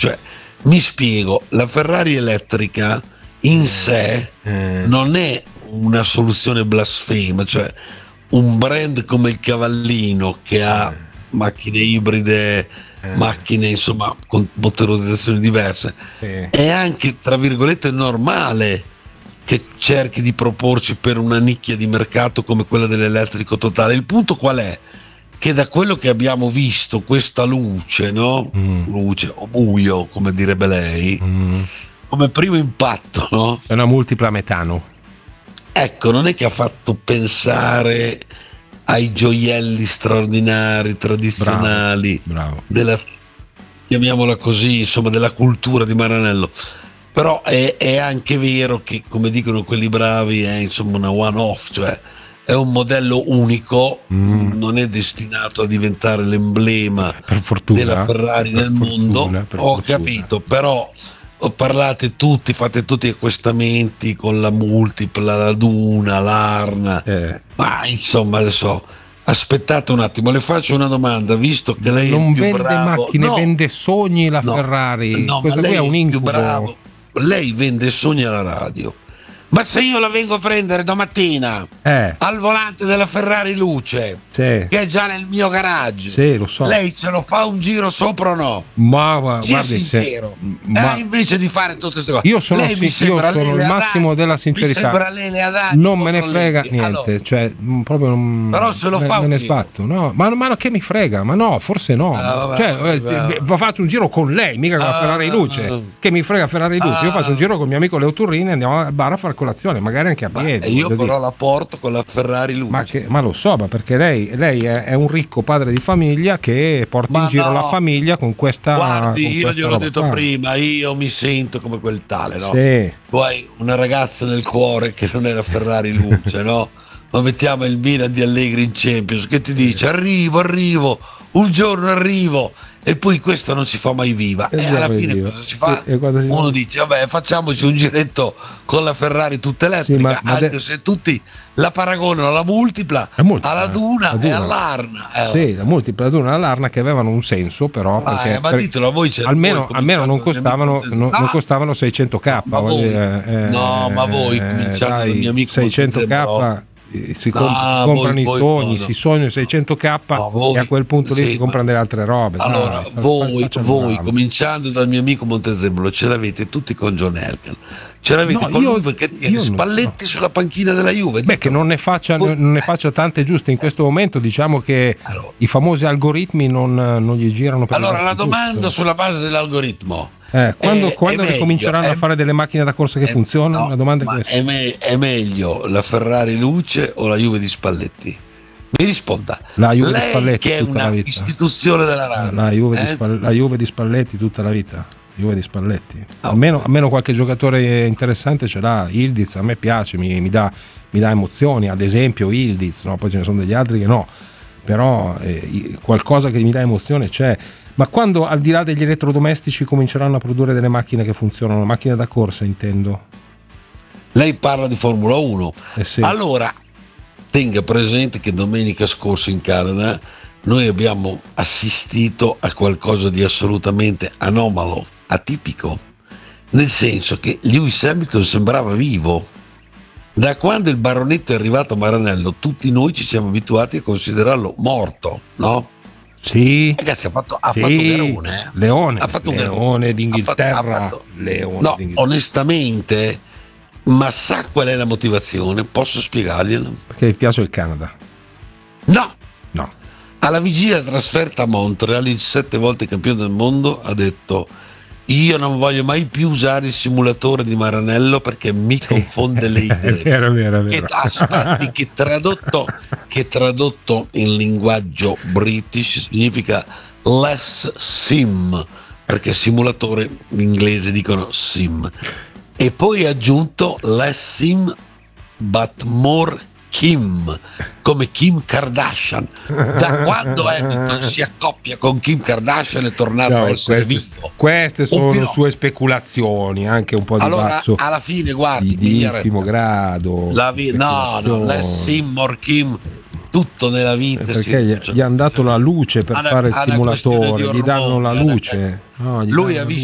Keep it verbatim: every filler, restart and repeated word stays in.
Cioè, mi spiego, la Ferrari elettrica in sé eh. non è una soluzione blasfema, cioè un brand come il Cavallino che ha eh. macchine ibride, eh. macchine insomma con motorizzazioni diverse, sì. è anche tra virgolette normale che cerchi di proporci per una nicchia di mercato come quella dell'elettrico totale. Il punto qual è? Che da quello che abbiamo visto, questa luce, no? Mm. Luce o buio, come direbbe lei, Mm. come primo impatto, no? È una multipla metano. Ecco, non è che ha fatto pensare ai gioielli straordinari, tradizionali, bravo, bravo. della, chiamiamola così, insomma, della cultura di Maranello. Però è, è anche vero che, come dicono quelli bravi, è insomma una one-off, cioè è un modello unico, mm. non è destinato a diventare l'emblema per fortuna, della Ferrari per nel fortuna, mondo. per Ho fortuna. capito, però parlate tutti, fate tutti accostamenti con la multipla, la Duna, l'Arna, eh. ma insomma adesso aspettate un attimo, le faccio una domanda, visto che lei non è il più vende bravo, macchine, no, vende sogni la no, Ferrari, no, questo ma qui lei è un il incubo. più bravo. Lei vende sogni alla radio, ma se io la vengo a prendere domattina eh. al volante della Ferrari Luce, sì. che è già nel mio garage, sì, lo so. lei ce lo fa un giro sopra o no? Ma guardi, sincero, se, ma eh, invece di fare tutte queste cose, io sono, lei mi sì, io sono il massimo Adani, della sincerità, Adani, non me ne frega lei. niente, Allora, cioè proprio non, però se lo me, fa me un ne giro. sbatto, no? ma, ma che mi frega, ma no, forse no, ah, vabbè, cioè vabbè. Eh, faccio un giro con lei, mica con la Ferrari Luce, ah, che mi frega Ferrari Luce, ah, io faccio un giro con il mio amico Leo Turrini, andiamo al bar a fare colazione, magari anche a piedi. E io però dire. la porto con la Ferrari Luce. Ma, che, ma lo so, ma perché lei, lei è, è un ricco padre di famiglia che porta ma in giro no. la famiglia con questa. Guardi, con io questa gliel'ho roba detto qua. prima, io mi sento come quel tale, no? Sì. Tu hai una ragazza nel cuore che non è la Ferrari Luce, no? Ma mettiamo il Milan di Allegri in Champions, che ti dice arrivo, arrivo, un giorno arrivo, e poi questa non si fa mai viva, e, E alla fine viva. cosa si fa? Sì, e quando si Uno va... dice vabbè, facciamoci un giretto con la Ferrari tutta elettrica, sì, ma, ma anche de... se tutti la paragonano alla multipla, la multipla alla Duna, la Duna. e all'Arna. Eh, sì, la multipla, la Duna e all'Arna, che avevano un senso, però perché, ah, eh, ma per... ditelo a voi, c'è almeno, voi almeno non costavano, non, ah, non costavano seicento k, no, ma voi, dire, eh, no, ma voi cominciate dai, dal mio amico seicento k Montezemolo. si, No, comp- si comprano voi, i voi, sogni, no, no. si sognano seicento k voi, e a quel punto lì sì, si comprano delle altre robe. Allora, dai, voi, voi bravo. cominciando dal mio amico Montezemolo, ce l'avete tutti con John Elkann, ce l'avete No, con io- lui perché tiene io non Spalletti so. sulla panchina della Juve. Beh, che non ne, faccia, Poi- non ne faccia tante giuste in questo momento, diciamo che Allora, i famosi algoritmi non, non gli girano per allora il la verso domanda giusto. sulla base dell'algoritmo. Eh, quando è- quando è ricominceranno meglio, a è- fare delle macchine da corsa che è- funzionano? no, La domanda è ma questa. è, me- è meglio la Ferrari Luce o la Juve di Spalletti? Mi risponda. La Juve Lei di Spalletti che è tutta la una vita. istituzione della radio. La Juve, di eh? Spal- la Juve di Spalletti tutta la vita. La Juve di Spalletti. Ah, Almeno, almeno qualche giocatore interessante ce l'ha. Ildiz a me piace, mi, mi dà, mi dà emozioni. Ad esempio Ildiz, no? Poi ce ne sono degli altri che no. Però eh, qualcosa che mi dà emozione c'è. Ma quando, al di là degli elettrodomestici, cominceranno a produrre delle macchine che funzionano, macchine da corsa intendo. Lei parla di Formula uno. Eh sì. Allora, tenga presente che domenica scorsa in Canada noi abbiamo assistito a qualcosa di assolutamente anomalo, atipico, nel senso che Lewis Hamilton sembrava vivo. Da quando il baronetto è arrivato a Maranello, tutti noi ci siamo abituati a considerarlo morto, no? Sì, Ragazzi, ha fatto, ha sì. fatto un Leone, eh? Leone, ha fatto un Leone d'Inghilterra, ha fatto, ha fatto... Leone No, d'Inghilterra. onestamente, ma sa qual è la motivazione? Posso spiegargliela? Perché mi piace il Canada. No! No. Alla vigilia della trasferta a Montreal, il sette volte campione del mondo ha detto: io non voglio mai più usare il simulatore di Maranello perché mi Sì. confonde le idee. È vero, è vero, è vero. Che, aspetti, che tradotto, che tradotto in linguaggio british significa less sim, perché simulatore in inglese dicono sim. E poi ha aggiunto less sim but more Kim, come Kim Kardashian. Da quando Hamilton si accoppia con Kim Kardashian è tornato No, a essere queste, visto. queste sono Oppio. sue speculazioni, anche un po' di Allora, basso, alla fine, guardi, di piglia infimo retta. grado. La vi- no, no, less sim, more Kim, tutto nella vita. Perché si- gli, cioè, gli hanno dato la luce per alla- fare il alla questione simulatore, di gli danno la ormoni, luce. No, gli Lui danno ha la visto